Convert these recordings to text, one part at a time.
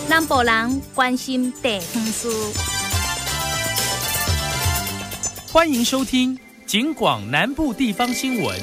南部人关心地方事。 欢迎收听警广南部地方新闻。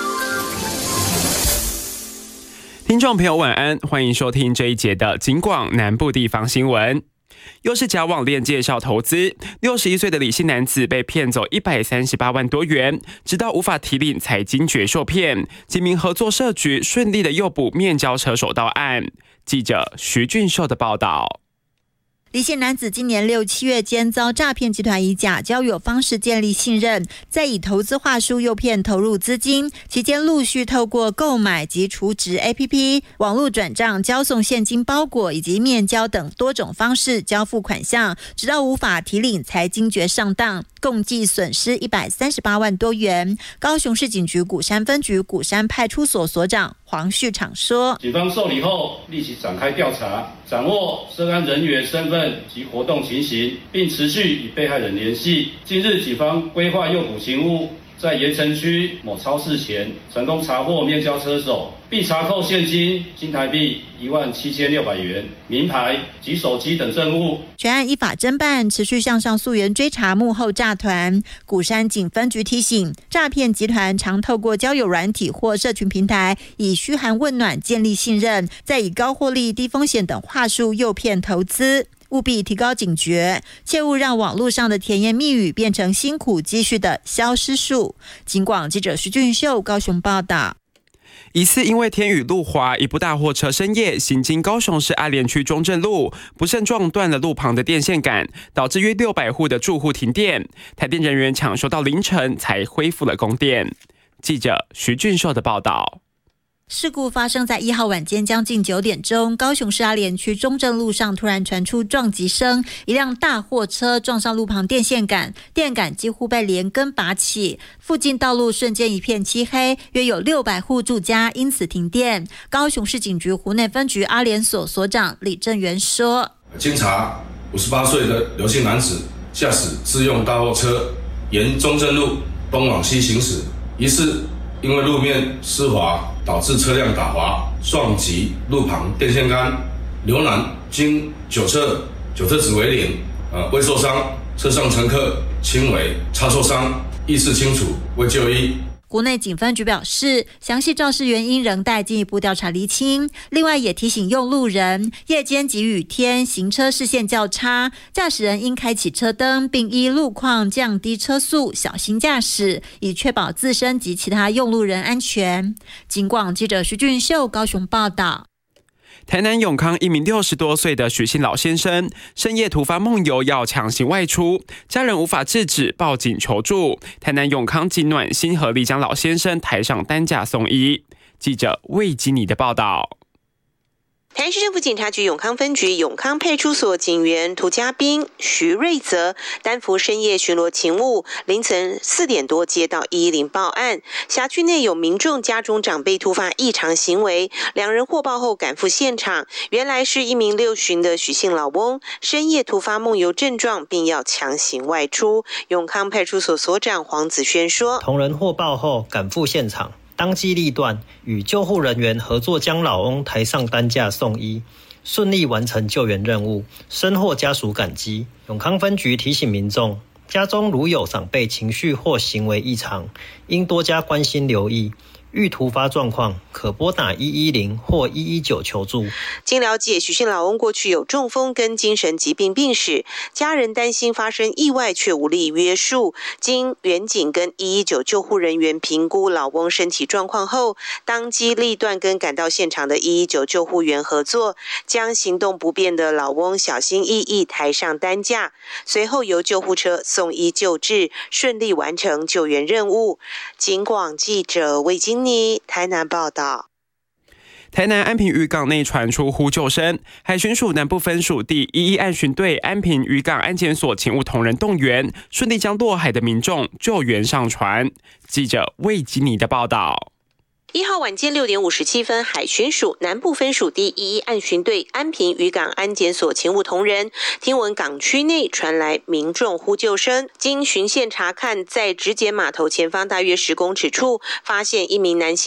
听众朋友晚安，欢迎收听这一节的警广南部地方新闻。又是假网恋介绍投资，61岁的李姓男子被骗走138万多元，直到无法提领才惊觉受骗。几名合作社局顺利的诱捕面交车手到案。记者徐俊秀的报道。 李姓男子今年6、7月间遭诈骗集团以假交友方式建立信任，再以投资话术诱骗投入资金，期间陆续透过购买及储值 APP、网络转账、交送现金包裹以及面交等多种方式交付款项，直到无法提领才惊觉上当，共计损失138万多元。高雄市警局鼓山分局鼓山派出所所长黄旭场说， 警方受理后立即展开调查，掌握涉案人员身份及活动情形，并持续与被害人联系。近日警方规划诱捕勤务，在盐城区某超市前成功查获面交车手，并查扣现金新台币17600元、名牌及手机等证物。 全案依法侦办，持续向上溯源追查幕后诈团。鼓山警分局提醒，诈骗集团常透过交友软体或社群平台，以嘘寒问暖建立信任，再以高获利、低风险等话术诱骗投资。务必提高警觉，切勿让网络上的甜言蜜语变成辛苦积蓄的消失术。警广记者徐俊秀高雄报道。 疑似因为天雨路滑，一部大货车深夜行经高雄市阿莲区中正路，不慎撞断了路旁的电线杆，导致约600户的住户停电。台电人员抢修到凌晨才恢复了供电。记者徐俊秀的报道。 事故发生在1号晚间将近9点钟，高雄市阿莲区中正路上突然传出撞击声，一辆大货车撞上路旁电线杆，电杆几乎被连根拔起，附近道路瞬间一片漆黑，约有600户住家因此停电。高雄市警局湖内分局阿莲所所长李正元说， 经查58岁的刘姓男子驾驶自用大货车沿中正路东往西行驶，疑似因为路面湿滑导致车辆打滑，撞击路旁电线杆，刘男经酒测值为0，未受伤，车上乘客轻微擦挫伤，意识清楚，未就医。 国内警分局表示，详细肇事原因仍待进一步调查厘清。另外也提醒用路人，夜间及雨天行车视线较差，驾驶人应开启车灯，并依路况降低车速，小心驾驶，以确保自身及其他用路人安全。警广记者徐俊秀高雄报道。 台南永康一名60多岁的许姓老先生，深夜突发梦游要强行外出，家人无法制止，报警求助。台南永康及暖心合力将老先生抬上担架送医。记者魏基尼的报道。 台南市政府警察局永康分局永康派出所警员涂家斌、徐瑞泽担负深夜巡逻勤务，凌晨4点多接到110报案，辖区内有民众家中长辈突发异常行为，两人获报后赶赴现场，原来是一名60旬的许姓老翁，深夜突发梦游症状，并要强行外出。永康派出所所长黄子轩说， 同仁获报后赶赴现场，当机立断，与救护人员合作将老翁抬上担架送医，顺利完成救援任务，深获家属感激。永康分局提醒民众，家中如有长辈情绪或行为异常，应多加关心留意。遇突发状况，可拨打110或119求助。 经了解，许姓老翁过去有中风跟精神疾病病史，家人担心发生意外却无力约束。经员警跟119救护人员评估老翁身体状况后，当机立断跟赶到现场的119救护员合作，将行动不便的老翁小心翼翼抬上担架，随后由救护车送医救治，顺利完成救援任务。警广记者魏金台南报道。 台南安平渔港内传出呼救声，海巡署南部分署第11岸巡队安平渔港安检所勤务同仁动员，顺利将落海的民众救援上船。记者魏吉尼的报道。 1号晚间6点57分，海巡署南部分署第11岸巡队安平渔港安检所勤务同仁听闻港区内传来民众呼救声，经巡线查看，在直检码头前方大约10公尺处，发现一名男性